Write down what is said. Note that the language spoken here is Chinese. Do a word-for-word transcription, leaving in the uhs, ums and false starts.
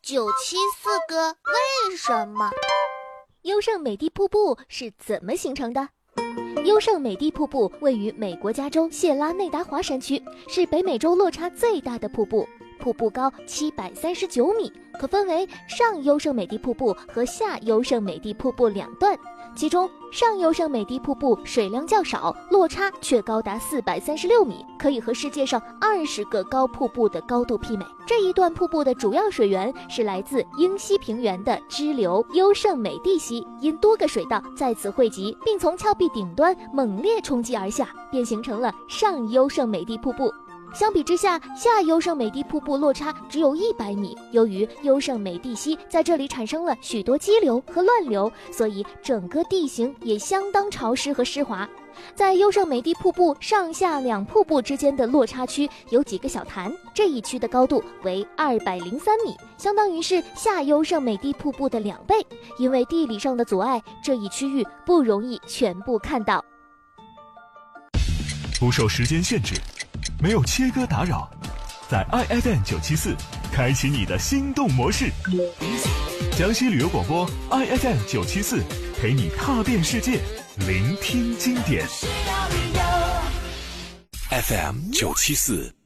九七四个为什么？ 优胜美地瀑布是怎么形成的？优胜美地瀑布位于美国加州谢拉内达华山区，是北美洲落差最大的瀑布，瀑布高七百三十九米，可分为上优胜美地瀑布和下优胜美地瀑布两段。其中上优胜美地瀑布水量较少，落差却高达四百三十六米，可以和世界上二十个高瀑布的高度媲美。这一段瀑布的主要水源是来自英西平原的支流优胜美地溪，因多个水道在此汇集，并从峭壁顶端猛烈冲击而下，便形成了上优胜美地瀑布。相比之下，下优胜美地瀑布落差只有一百米。由于优胜美地溪在这里产生了许多激流和乱流，所以整个地形也相当潮湿和湿滑。在优胜美地瀑布上下两瀑布之间的落差区有几个小潭，这一区的高度为二百零三米，相当于是下优胜美地瀑布的两倍。因为地理上的阻碍，这一区域不容易全部看到。 不受时间限制，没有切割打扰，在 I F M 九七四开启你的心动模式。江西旅游广播 I F M 九七四陪你踏遍世界，聆听经典。F M 九七四。